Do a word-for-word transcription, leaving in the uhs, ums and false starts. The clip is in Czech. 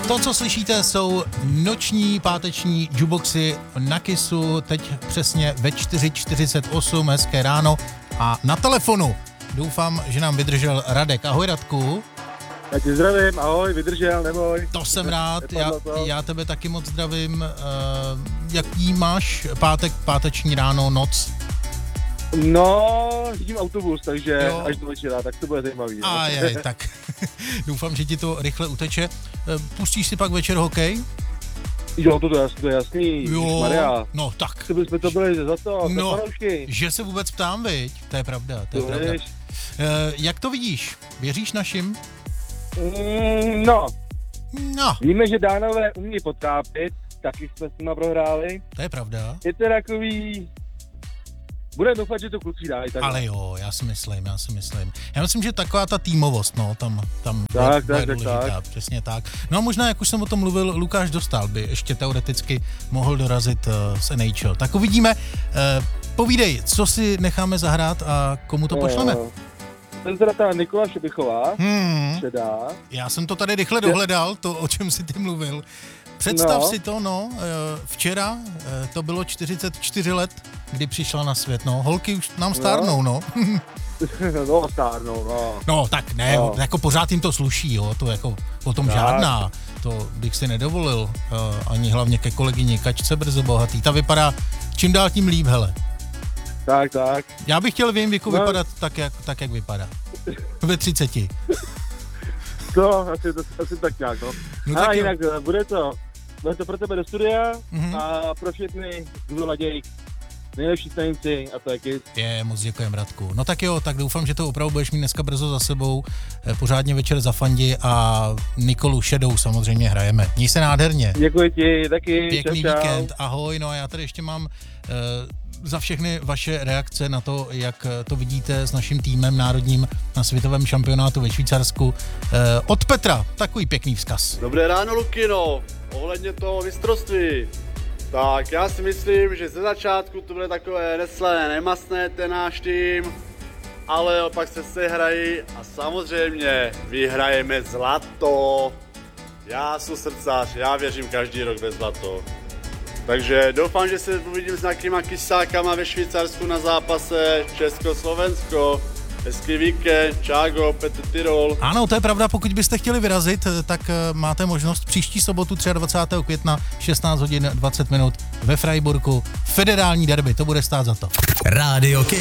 To, co slyšíte, jsou noční páteční jukeboxy na Kissu, teď přesně ve čtyři čtyřicet osm, hezké ráno a na telefonu. Doufám, že nám vydržel Radek. Ahoj, Radku. Já tě zdravím, ahoj, vydržel, neboj. To jsem rád, já, já tebe taky moc zdravím. Uh, jaký máš pátek, páteční ráno, noc? No, řídím autobus, takže jo. Až do večera, tak to bude zajímavý. A je, tak doufám, že ti to rychle uteče. Pustíš si pak večer hokej? Jo, to, to, jasný, to je jasný. Jo, Maria. no tak. To bychom to byli za to, no, že se vůbec ptám, viď? To je pravda, to je to pravda. Uh, jak to vidíš? Věříš našim? Mm, no. No. Víme, že Dánové umí potrápit, taky jsme s nima prohráli. To je pravda. Je to takový... Budeme doufat, že to kluci dají. Tak. Ale jo, já si myslím, já si myslím. Já myslím, že taková ta týmovost, no, tam, tam tak, bude tak, důležitá, tak. přesně tak. No a možná, jak už jsem o tom mluvil, Lukáš Dostál by ještě teoreticky mohl dorazit uh, z N H L. Tak uvidíme. Uh, povídej, co si necháme zahrát a komu to pošleme? Uh, Ten teda ta Nikola Šebichová, hmm. předá. Já jsem to tady rychle dohledal, to, o čem si ty mluvil. Představ no. si to, no, včera to bylo čtyřicet čtyři let, kdy přišla na svět, no, holky už nám stárnou, no. No, stárnou, no. No, tak ne, no. Jako pořád jim to sluší, jo, to jako o tom tak. Žádná, to bych si nedovolil, ani hlavně ke kolegyni Kačce Brzo Bohatý, ta vypadá čím dál tím líp, hele. Tak, tak. Já bych chtěl v jejím věku no. vypadat tak jak, tak, jak vypadá, ve třiceti. To, asi, to, asi tak nějak, no. no a jinak jo. bude to, bude to pro tebe do studia mm-hmm. a pro všechny, kdo ladějí nejlepší stanici a to je Kiss. Je, moc děkujem, Radku. No tak jo, tak doufám, že to opravdu budeš mít dneska brzo za sebou, pořádně večer za fandi a Nikolu Šedou samozřejmě hrajeme. Měj se nádherně. Děkuji ti, taky. Pěkný čau, víkend, čau. ahoj, no a já tady ještě mám... Uh, za všechny vaše reakce na to, jak to vidíte s naším týmem národním na světovém šampionátu ve Švýcarsku. Eh, od Petra, takový pěkný vzkaz. Dobré ráno, Lukino, ohledně toho mistrovství. Tak já si myslím, že ze začátku to bude takové neslané, nemastné ten náš tým, ale pak se sehrají a samozřejmě vyhrajeme zlato. Já jsem srdcař, já věřím každý rok ve zlato. Takže doufám, že se uvidím s nějakýma kysákama ve Švýcarsku na zápase Česko-Slovensko. Hezký víkend, čágo, Petr Tyrol. Ano, to je pravda, pokud byste chtěli vyrazit, tak máte možnost příští sobotu dvacátého třetího května šestnáct hodin dvacet minut ve Freiburgu. Federální derby, to bude stát za to. Rádio Kiss.